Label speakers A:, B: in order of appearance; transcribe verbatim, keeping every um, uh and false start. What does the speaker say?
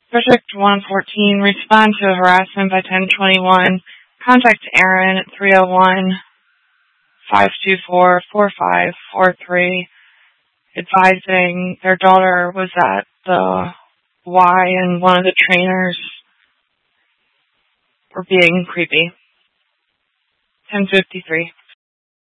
A: District one fourteen, respond to harassment by ten twenty-one. Contact Aaron at three oh one, five two four, four five four three, advising their daughter was at the Y and one of the trainers were being creepy. ten fifty-three.